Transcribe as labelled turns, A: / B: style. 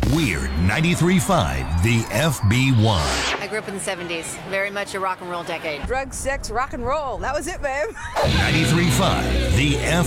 A: Weird 93.5, the FB1.
B: I grew up in the 70s. Very much a rock and roll decade.
C: Drugs, sex, rock and roll. That was it, babe.
A: 93.5, the